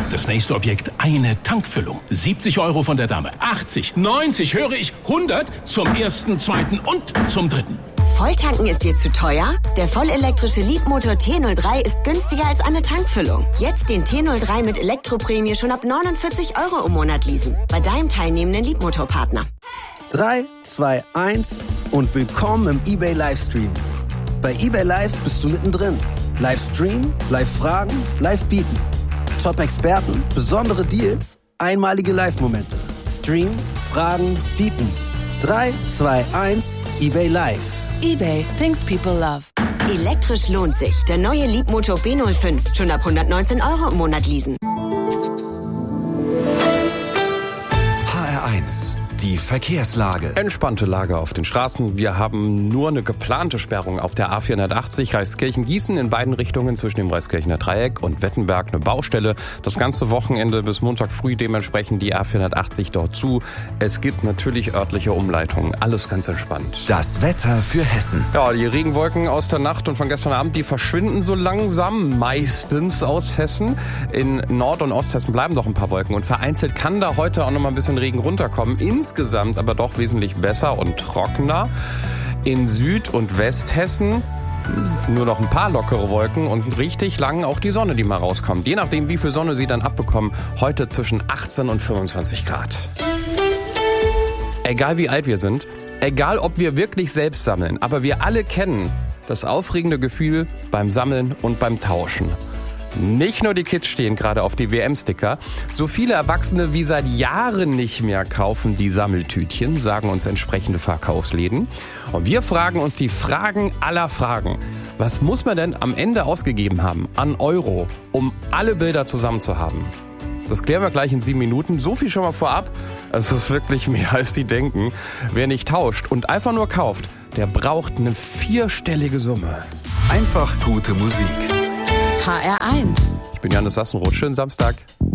Das nächste Objekt, eine Tankfüllung. 70 € von der Dame. 80, 90, höre ich, 100 zum ersten, zweiten und zum dritten. Volltanken ist dir zu teuer? Der vollelektrische Leapmotor T03 ist günstiger als eine Tankfüllung. Jetzt den T03 mit Elektroprämie schon ab 49 € im Monat leasen. Bei deinem teilnehmenden Leapmotor-Partner. 3, 2, 1 und willkommen im eBay Livestream. Bei eBay Live bist du mittendrin. Livestream, Live-Fragen, Live-Bieten. Top-Experten, besondere Deals, einmalige Live-Momente. Stream, Fragen, Bieten. 3, 2, 1, eBay Live. eBay, things people love. Elektrisch lohnt sich. Der neue Leapmotor B05. Schon ab 119 € im Monat leasen. HR1, die Verkehrslage. Entspannte Lage auf den Straßen. Wir haben nur eine geplante Sperrung auf der A480 Reiskirchen-Gießen in beiden Richtungen zwischen dem Reiskirchener Dreieck und Wettenberg eine Baustelle. Das ganze Wochenende bis Montag früh dementsprechend die A480 dort zu. Es gibt natürlich örtliche Umleitungen. Alles ganz entspannt. Das Wetter für Hessen. Ja, die Regenwolken aus der Nacht und von gestern Abend, die verschwinden so langsam, meistens aus Hessen. In Nord- und Osthessen bleiben doch ein paar Wolken und vereinzelt kann da heute auch noch mal ein bisschen Regen runterkommen. Insgesamt aber doch wesentlich besser und trockener. In Süd- und Westhessen nur noch ein paar lockere Wolken und richtig lang auch die Sonne, die mal rauskommt. Je nachdem, wie viel Sonne Sie dann abbekommen, heute zwischen 18 und 25 Grad. Egal wie alt wir sind, egal ob wir wirklich selbst sammeln, aber wir alle kennen das aufregende Gefühl beim Sammeln und beim Tauschen. Nicht nur die Kids stehen gerade auf die WM-Sticker. So viele Erwachsene wie seit Jahren nicht mehr kaufen die Sammeltütchen, sagen uns entsprechende Verkaufsläden. Und wir fragen uns die Fragen aller Fragen. Was muss man denn am Ende ausgegeben haben an Euro, um alle Bilder zusammen zu haben? Das klären wir gleich in 7 Minuten. So viel schon mal vorab. Es ist wirklich mehr, als die denken. Wer nicht tauscht und einfach nur kauft, der braucht eine 4-stellige Summe. Einfach gute Musik. HR1. Ich bin Janis Sassenroth. Schönen Samstag.